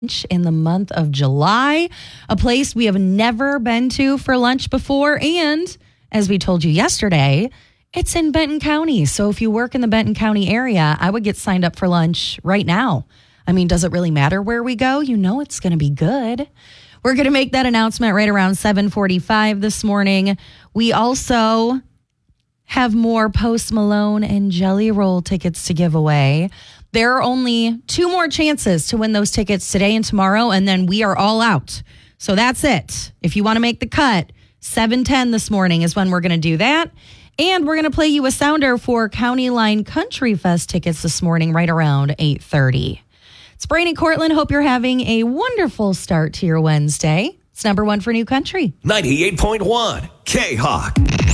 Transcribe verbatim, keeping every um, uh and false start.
in the month of July, a place we have never been to for lunch before. And as we told you yesterday, it's in Benton County. So if you work in the Benton County area, I would get signed up for lunch right now. I mean, does it really matter where we go? You know it's going to be good. We're going to make that announcement right around seven forty-five this morning. We also have more Post Malone and Jelly Roll tickets to give away. There are only two more chances to win those tickets today and tomorrow, and then we are all out. So that's it. If you want to make the cut, seven ten this morning is when we're going to do that. And we're going to play you a sounder for County Line Country Fest tickets this morning right around eight thirty. It's Brainy Cortland. Hope you're having a wonderful start to your Wednesday. It's number one for New Country. ninety-eight point one K-Hawk.